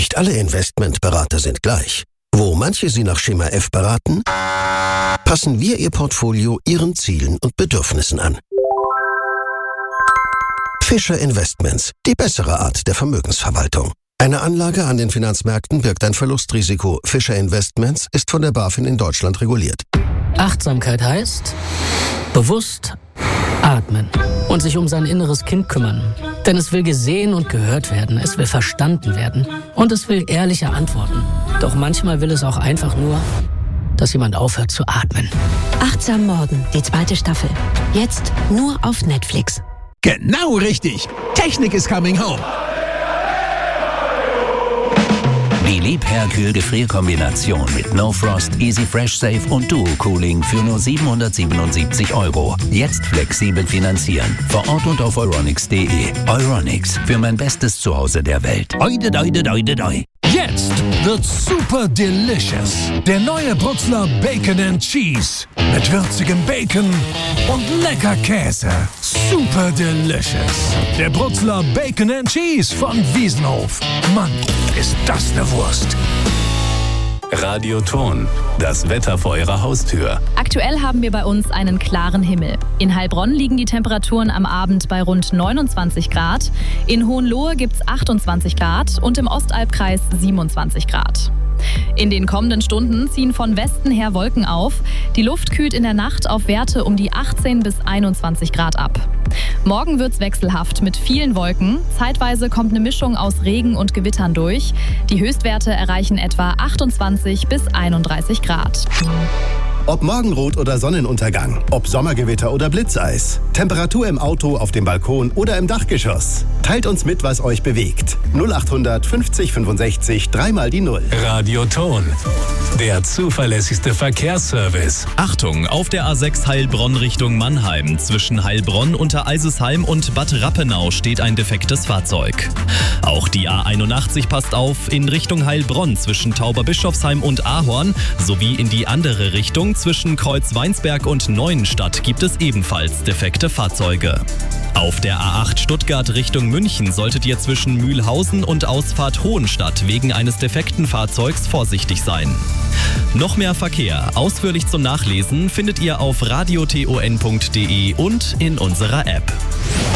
Nicht alle Investmentberater sind gleich. Wo manche Sie nach Schema F beraten, passen wir Ihr Portfolio Ihren Zielen und Bedürfnissen an. Fischer Investments, die bessere Art der Vermögensverwaltung. Eine Anlage an den Finanzmärkten birgt ein Verlustrisiko. Fischer Investments ist von der BaFin in Deutschland reguliert. Achtsamkeit heißt bewusst atmen und sich um sein inneres Kind kümmern. Denn es will gesehen und gehört werden, es will verstanden werden und es will ehrliche Antworten. Doch manchmal will es auch einfach nur, dass jemand aufhört zu atmen. Achtsam Morden, die 2. Staffel. Jetzt nur auf Netflix. Genau richtig. Technik is coming home. Die Liebherr-Kühl-Gefrierkombination mit No Frost, Easy Fresh Safe und Duo Cooling für nur 777 €. Jetzt flexibel finanzieren. Vor Ort und auf euronics.de. Euronics, für mein bestes Zuhause der Welt. Oide, doide, doide, doi. Jetzt wird super delicious. Der neue Brutzler Bacon and Cheese. Mit würzigem Bacon und lecker Käse. Super delicious. Der Brutzler Bacon and Cheese von Wiesenhof. Mann, ist das eine Wurst. Radioton, das Wetter vor Ihrer Haustür. Aktuell haben wir bei uns einen klaren Himmel. In Heilbronn liegen die Temperaturen am Abend bei rund 29 Grad. In Hohenlohe gibt es 28 Grad und im Ostalbkreis 27 Grad. In den kommenden Stunden ziehen von Westen her Wolken auf. Die Luft kühlt in der Nacht auf Werte um die 18 bis 21 Grad ab. Morgen wird's wechselhaft mit vielen Wolken. Zeitweise kommt eine Mischung aus Regen und Gewittern durch. Die Höchstwerte erreichen etwa 28 bis 31 Grad. Ob Morgenrot oder Sonnenuntergang, ob Sommergewitter oder Blitzeis, Temperatur im Auto, auf dem Balkon oder im Dachgeschoss. Teilt uns mit, was euch bewegt. 0800 50 65 3 die 0. Radioton, der zuverlässigste Verkehrsservice. Achtung, auf der A6 Heilbronn Richtung Mannheim. Zwischen Heilbronn, Untereisesheim und Bad Rappenau steht ein defektes Fahrzeug. Auch die A81 passt auf in Richtung Heilbronn zwischen Tauberbischofsheim und Ahorn sowie in die andere Richtung zwischen Kreuz-Weinsberg und Neuenstadt gibt es ebenfalls defekte Fahrzeuge. Auf der A8 Stuttgart Richtung München solltet ihr zwischen Mühlhausen und Ausfahrt Hohenstadt wegen eines defekten Fahrzeugs vorsichtig sein. Noch mehr Verkehr, ausführlich zum Nachlesen, findet ihr auf radioton.de und in unserer App.